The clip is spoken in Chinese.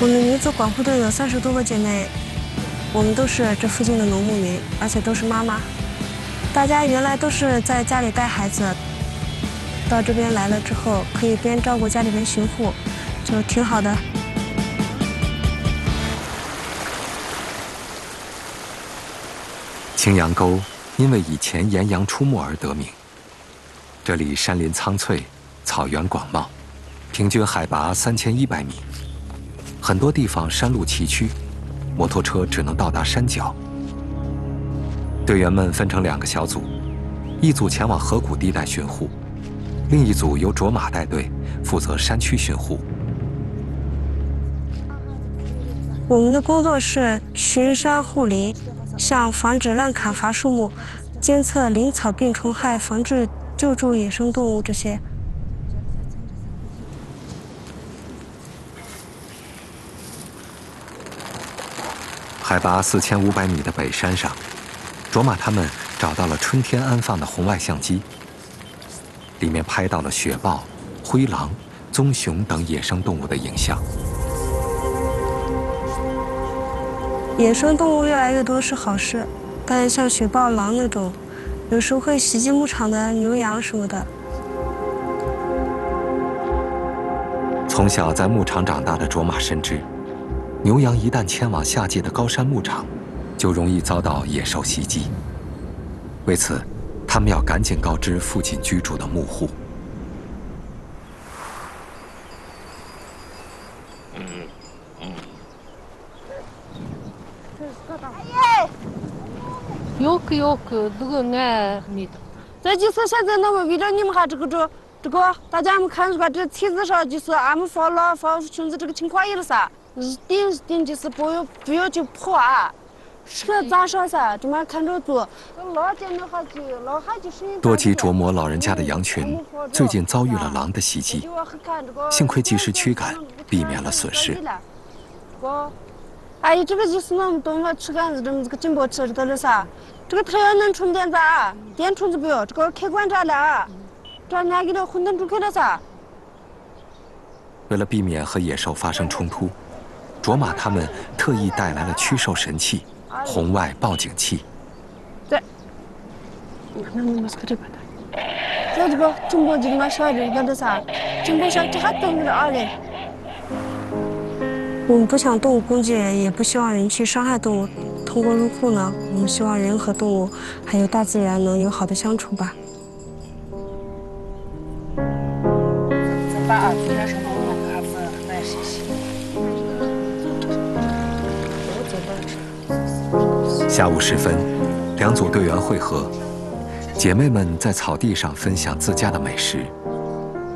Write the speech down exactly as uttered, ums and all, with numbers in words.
我们民族保护队有三十多个姐妹，我们都是这附近的农牧民，而且都是妈妈。大家原来都是在家里带孩子，到这边来了之后，可以边照顾家里边巡护，就挺好的。 青羊沟因为以前岩羊出没而得名。这里山林苍翠，草原广袤，平均海拔三千一百米。很多地方山路崎岖，摩托车只能到达山脚。队员们分成两个小组，一组前往河谷地带巡护，另一组由卓玛带队，负责山区巡护。 我们的工作是巡山护林，像防止滥砍伐树木、监测林草病虫害、防治救助野生动物这些。 海拔四千五百米的北山上，卓玛他们找到了春天安放的红外相机，里面拍到了雪豹、灰狼、棕熊等野生动物的影像。 野生动物越来越多是好事，但是像雪豹、狼那种，有时候会袭击牧场的牛羊什么的。 从小在牧场长大的卓玛深知，牛羊一旦迁往夏季的高山牧场，就容易遭到野兽袭击。为此，他们要赶紧告知附近居住的牧户。 yok yok这个爱你的。这就是现在那么为了你们还这个这这个，大家们看出来这梯子上就是俺们放了放裙子这个情况有了噻，顶顶就是不要不要去破啊，车咋上噻，这么看着做。老见那哈就老哈就是。 多吉卓摩老人家的羊群最近遭遇了狼的袭击，幸亏及时驱赶，避免了损失。 哎，这个就是那么多嘛，吃杆子这么这个进步吃的了噻。这个太阳能充电咋？电充子不要，这个开关咋了？这拿给它混沌出去了噻。 为了避免和野兽发生冲突，卓玛他们特意带来了驱兽神器——红外报警器。 对。这这个中国这个嘛小的这个啥？中国小这还懂不了二嘞。 我们不想动物攻击人，也不希望人去伤害动物。通过入户呢，我们希望人和动物还有大自然能友好的相处吧。 下午时分，两组队员会合，姐妹们在草地上分享自家的美食。